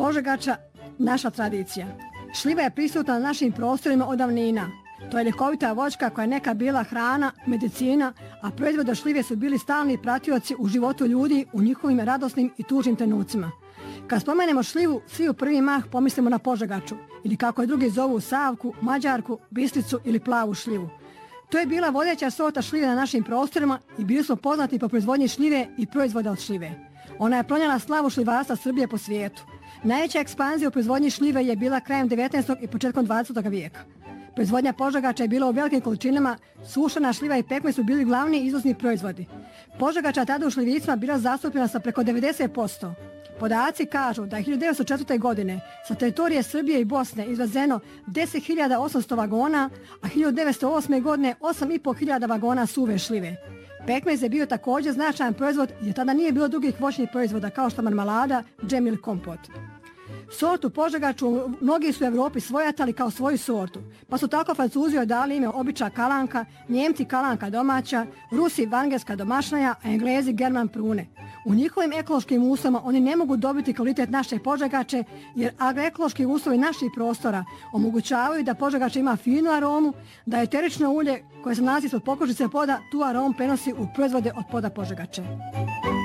Požegača, naša tradicija. Šljiva je prisutna na našim prostorima od davnina. To je ljekovita voćka koja je nekad bila hrana, medicina, a proizvod od šljive su bili stalni pratioci u životu ljudi u njihovim radosnim i tužnim trenucima. Kad spomenemo šljivu, svi u prvi mah pomislimo na požegaču, ili kako je drugi zovu savku, mađarku, bistricu ili plavu šljivu. To je bila vodeća sorta šljive na našim prostorima i bili smo poznati po proizvodnji šljive i proizvoda od šljive. Ona je pronijela slavu šljivarstva Srbije po svijetu. Najveća ekspanzija u proizvodnji šljive je bila krajem 19. i početkom 20. vijeka. Proizvodnja požegača je bila u velikim količinama, sušena šljiva i pekmez su bili glavni izvozni proizvodi. Požegača tada u šljivicima bila zastupljena sa preko 90%. Podaci kažu da je 1904. godine sa teritorije Srbije i Bosne izvezeno 10.800 vagona, a 1908. godine 8.500 vagona suve šljive. Pekmez je bio također značajan proizvod jer tada nije bilo drugih voćnih proizvoda kao što marmelada, džem ili kompot. Sortu požegaču mnogi su u Evropi svojatali kao svoju sortu, pa su tako Francuzi dali ime običa kalanka, Njemci kalanka domaća, Rusi vangerska domašnaja, a Englezi german prune. U njihovim ekološkim uslovima oni ne mogu dobiti kvalitet naše požegače jer agroekološki uslovi naših prostora omogućavaju da požegača ima finu aromu, da eterično ulje koje se nalazi ispod pokožnice poda tu aromu prenosi u proizvode od poda požegače.